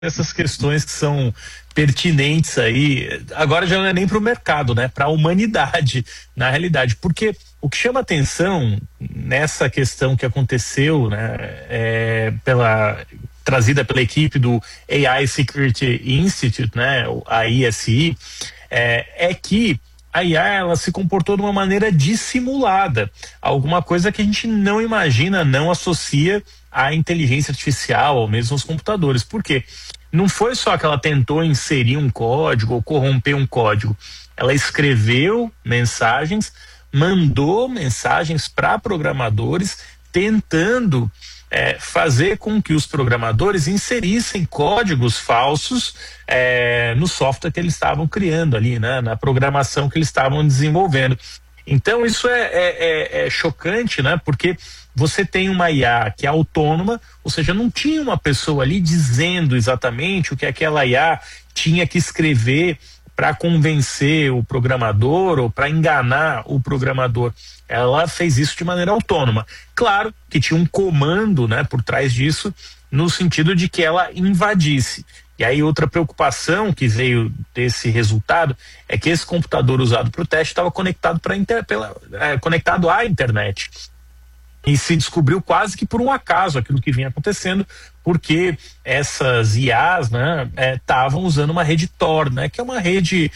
essas questões que são pertinentes aí, agora já não é nem para o mercado, né? Para a humanidade, na realidade, porque o que chama atenção nessa questão que aconteceu, né, trazida pela equipe do AI Security Institute, né, a ISI, é que a IA ela se comportou de uma maneira dissimulada, alguma coisa que a gente não imagina, não associa à inteligência artificial ou mesmo aos computadores. Por quê? Não foi só que ela tentou inserir um código ou corromper um código, ela escreveu mensagens, mandou mensagens para programadores, tentando fazer com que os programadores inserissem códigos falsos no software que eles estavam criando ali, né, na programação que eles estavam desenvolvendo. Então isso é chocante, né, porque você tem uma IA que é autônoma, ou seja, não tinha uma pessoa ali dizendo exatamente o que aquela IA tinha que escrever para convencer o programador ou para enganar o programador. Ela fez isso de maneira autônoma. Claro que tinha um comando, né, por trás disso, no sentido de que ela invadisse. E aí outra preocupação que veio desse resultado é que esse computador usado para o teste estava conectado conectado à internet. E se descobriu quase que por um acaso aquilo que vinha acontecendo, porque essas IAs, né, estavam usando uma rede Tor, né, que é uma rede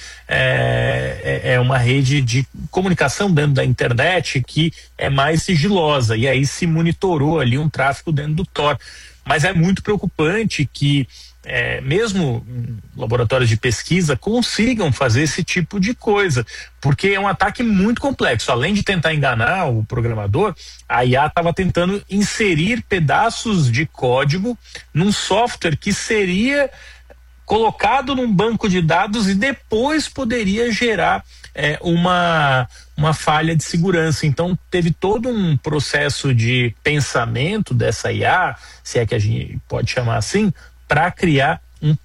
uma rede de comunicação dentro da internet que é mais sigilosa, e aí se monitorou ali um tráfego dentro do Tor. Mas é muito preocupante que mesmo laboratórios de pesquisa consigam fazer esse tipo de coisa, porque é um ataque muito complexo. Além de tentar enganar o programador, a IA estava tentando inserir pedaços de código num software que seria colocado num banco de dados e depois poderia gerar uma falha de segurança. Então teve todo um processo de pensamento dessa IA, se é que a gente pode chamar assim, para criar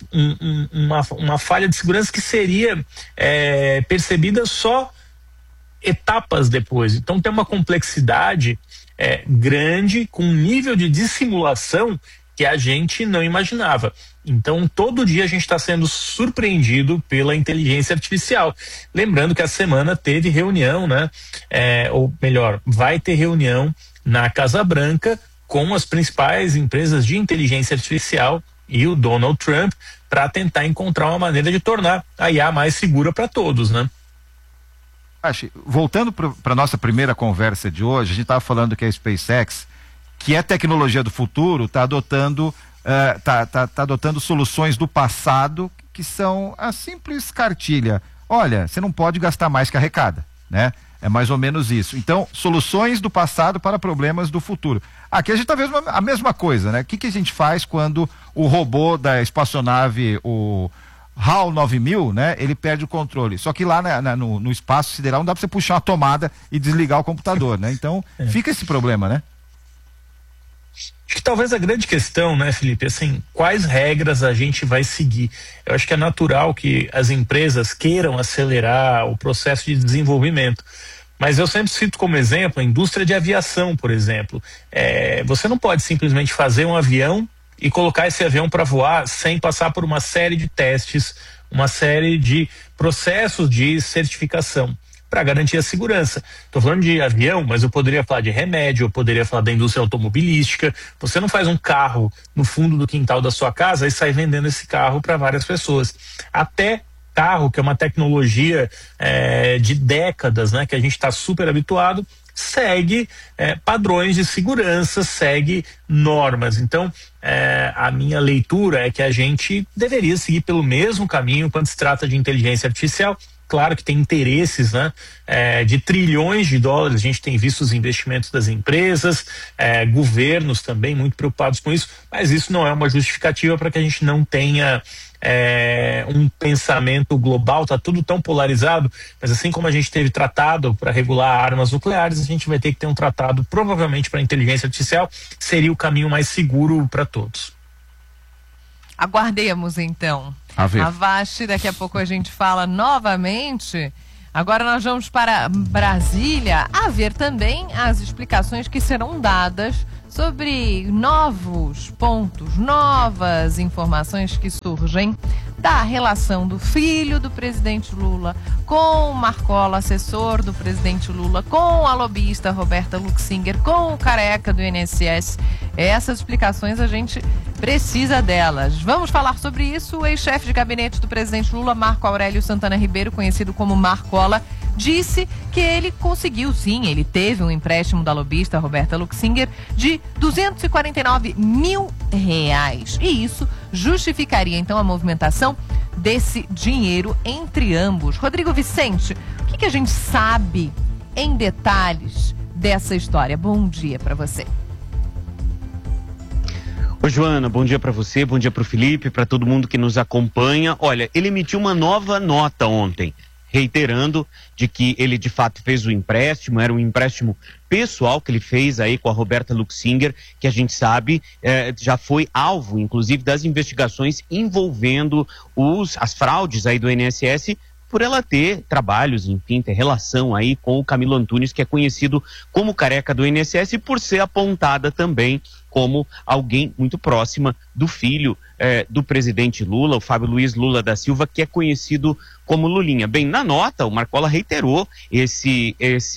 uma falha de segurança que seria percebida só etapas depois. Então tem uma complexidade grande, com um nível de dissimulação que a gente não imaginava. Então todo dia a gente está sendo surpreendido pela inteligência artificial. Lembrando que a semana teve reunião, né? Ou melhor, vai ter reunião na Casa Branca com as principais empresas de inteligência artificial e o Donald Trump, para tentar encontrar uma maneira de tornar a IA mais segura para todos, né? Voltando para nossa primeira conversa de hoje, a gente estava falando que a SpaceX, que é tecnologia do futuro, está adotando soluções do passado que são a simples cartilha. Olha, você não pode gastar mais que arrecada, né? É mais ou menos isso. Então, soluções do passado para problemas do futuro. Aqui a gente está vendo a mesma coisa, né? O que a gente faz quando o robô da espaçonave, o HAL 9000, né? Ele perde o controle. Só que lá no espaço sideral não dá para você puxar uma tomada e desligar o computador, né? Então, fica esse problema, né? Acho que talvez a grande questão, né, Felipe, assim, quais regras a gente vai seguir? Eu acho que é natural que as empresas queiram acelerar o processo de desenvolvimento, mas eu sempre cito como exemplo a indústria de aviação, por exemplo. Você não pode simplesmente fazer um avião e colocar esse avião para voar sem passar por uma série de testes, uma série de processos de certificação para garantir a segurança. Estou falando de avião, mas eu poderia falar de remédio, eu poderia falar da indústria automobilística. Você não faz um carro no fundo do quintal da sua casa e sai vendendo esse carro para várias pessoas. Até carro, que é uma tecnologia de décadas, né, que a gente está super habituado, segue padrões de segurança, segue normas. Então, a minha leitura é que a gente deveria seguir pelo mesmo caminho quando se trata de inteligência artificial. Claro que tem interesses, né, de trilhões de dólares. A gente tem visto os investimentos das empresas, governos também muito preocupados com isso, mas isso não é uma justificativa para que a gente não tenha um pensamento global. Tá tudo tão polarizado, mas assim como a gente teve tratado para regular armas nucleares, a gente vai ter que ter um tratado provavelmente para a inteligência artificial. Seria o caminho mais seguro para todos. Aguardemos então. Avast, daqui a pouco a gente fala novamente. Agora nós vamos para Brasília a ver também as explicações que serão dadas sobre novos pontos, novas informações que surgem da relação do filho do presidente Lula com o Marcola, assessor do presidente Lula, com a lobista Roberta Luxinger, com o careca do INSS. Essas explicações a gente precisa delas. Vamos falar sobre isso. O ex-chefe de gabinete do presidente Lula, Marco Aurélio Santana Ribeiro, conhecido como Marcola, disse que ele conseguiu, sim, ele teve um empréstimo da lobista Roberta Luxinger de R$249 mil. E isso justificaria, então, a movimentação desse dinheiro entre ambos. Rodrigo Vicente, o que a gente sabe em detalhes dessa história? Bom dia para você. Oi, Joana, bom dia para você, bom dia para o Felipe, para todo mundo que nos acompanha. Olha, ele emitiu uma nova nota ontem, reiterando de que ele de fato fez o empréstimo, era um empréstimo pessoal que ele fez aí com a Roberta Luxinger, que a gente sabe já foi alvo, inclusive, das investigações envolvendo as fraudes aí do INSS, por ela ter trabalhos, enfim, ter relação aí com o Camilo Antunes, que é conhecido como careca do INSS, e por ser apontada também como alguém muito próxima do filho do presidente Lula, o Fábio Luiz Lula da Silva, que é conhecido como Lulinha. Bem, na nota, o Marcola reiterou esse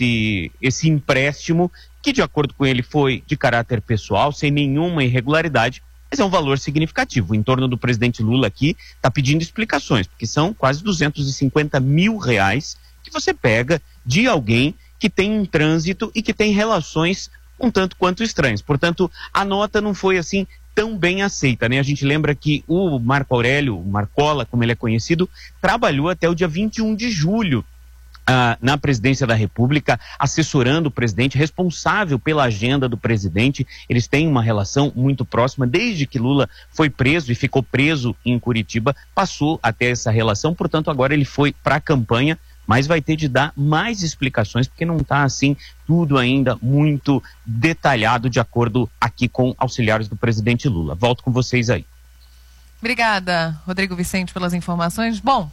empréstimo, que de acordo com ele foi de caráter pessoal, sem nenhuma irregularidade, mas é um valor significativo. O entorno do presidente Lula aqui está pedindo explicações, porque são quase R$250 mil que você pega de alguém que tem um trânsito e que tem relações um tanto quanto estranhas. Portanto, a nota não foi assim tão bem aceita, né? A gente lembra que o Marco Aurélio, o Marcola, como ele é conhecido, trabalhou até o dia 21 de julho na presidência da República, assessorando o presidente, responsável pela agenda do presidente. Eles têm uma relação muito próxima, desde que Lula foi preso e ficou preso em Curitiba, passou até essa relação, portanto agora ele foi para a campanha, mas vai ter de dar mais explicações, porque não está assim tudo ainda muito detalhado, de acordo aqui com auxiliares do presidente Lula. Volto com vocês aí. Obrigada, Rodrigo Vicente, pelas informações. Bom,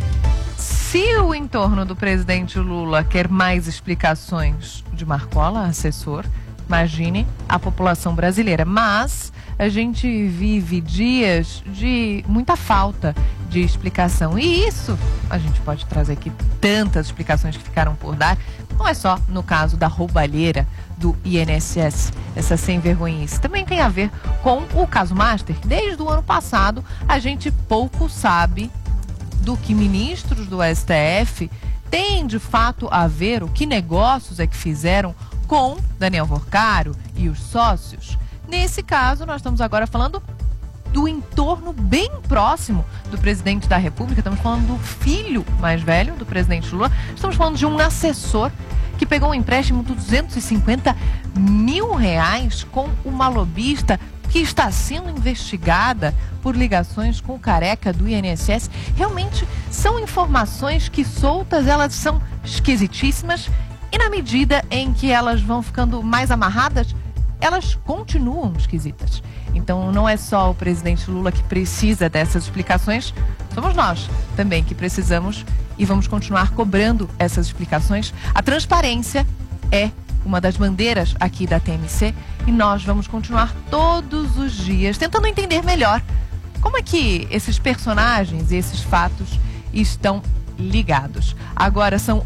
se o entorno do presidente Lula quer mais explicações de Marcola, assessor, imagine a população brasileira. Mas a gente vive dias de muita falta de explicação. E isso, a gente pode trazer aqui tantas explicações que ficaram por dar. Não é só no caso da roubalheira do INSS, essa sem vergonhice. Também tem a ver com o caso Master. Desde o ano passado, a gente pouco sabe do que ministros do STF têm de fato a ver, o que negócios é que fizeram com Daniel Vorcaro e os sócios. Nesse caso, nós estamos agora falando do entorno bem próximo do presidente da República. Estamos falando do filho mais velho do presidente Lula. Estamos falando de um assessor que pegou um empréstimo de R$250 mil com uma lobista que está sendo investigada por ligações com o careca do INSS. Realmente são informações que soltas, elas são esquisitíssimas, e na medida em que elas vão ficando mais amarradas, elas continuam esquisitas. Então não é só o presidente Lula que precisa dessas explicações, somos nós também que precisamos e vamos continuar cobrando essas explicações. A transparência é uma das bandeiras aqui da TMC e nós vamos continuar todos os dias tentando entender melhor como é que esses personagens e esses fatos estão ligados. Agora são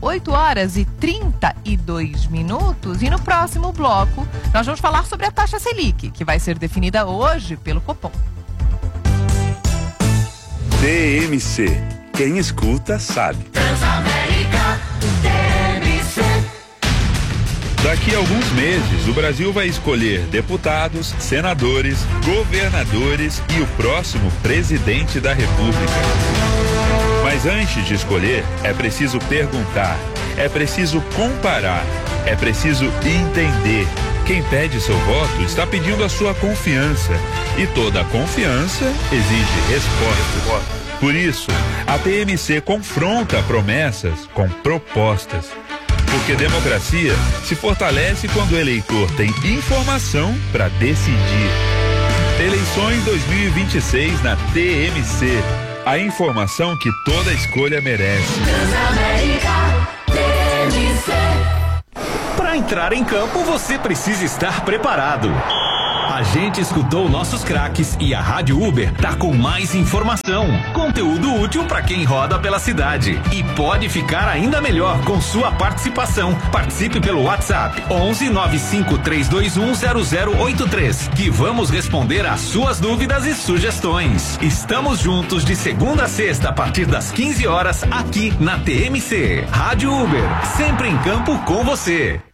8h32 e no próximo bloco nós vamos falar sobre a taxa Selic, que vai ser definida hoje pelo Copom. TMC. Quem escuta sabe. Transamérica, TMC. Daqui a alguns meses, o Brasil vai escolher deputados, senadores, governadores e o próximo presidente da República. Mas antes de escolher, é preciso perguntar, é preciso comparar, é preciso entender. Quem pede seu voto está pedindo a sua confiança. E toda confiança exige resposta. Por isso, a TMC confronta promessas com propostas. Porque democracia se fortalece quando o eleitor tem informação para decidir. Eleições 2026 na TMC. A informação que toda escolha merece. Transamérica, TMC. Para entrar em campo, você precisa estar preparado. A gente escutou nossos craques e a Rádio Uber tá com mais informação, conteúdo útil para quem roda pela cidade e pode ficar ainda melhor com sua participação. Participe pelo WhatsApp 11 95321 0083 que vamos responder às suas dúvidas e sugestões. Estamos juntos de segunda a sexta a partir das 15 horas aqui na TMC. Rádio Uber, sempre em campo com você.